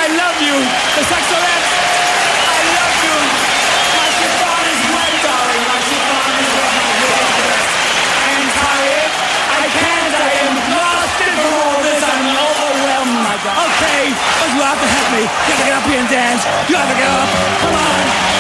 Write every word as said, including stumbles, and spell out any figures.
love you. The Saxolettes, I love you. My chiffon is wet, darling. My chiffon is wet. My wig is wet. I am tired. I can't. I am exhausted from all this. I'm overwhelmed, my God. Okay, but you have to help me. You have to get up here and dance. You have to get up. Come on.